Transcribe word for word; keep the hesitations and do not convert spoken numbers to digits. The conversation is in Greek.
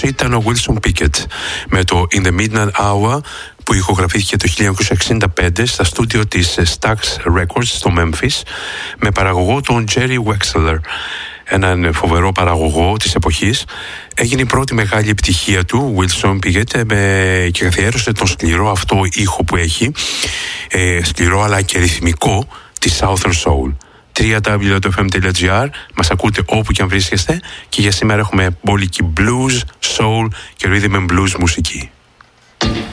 ήταν ο Wilson Pickett με το In the Midnight Hour, που ηχογραφήθηκε το χίλια εννιακόσια εξήντα πέντε στα στούντιο της Stax Records στο Memphis με παραγωγό τον Jerry Wexler, έναν φοβερό παραγωγό της εποχής. Έγινε η πρώτη μεγάλη επιτυχία του Wilson Pickett με, και καθιέρωσε τον σκληρό αυτό ήχο που έχει, ε, σκληρό αλλά και ρυθμικό, τη Southern Soul. double-u double-u double-u τελεία εφ εμ τελεία τζι άρ. Μας ακούτε όπου και αν βρίσκεστε, και για σήμερα έχουμε μπόλικη blues, soul και rhythm and blues μουσική.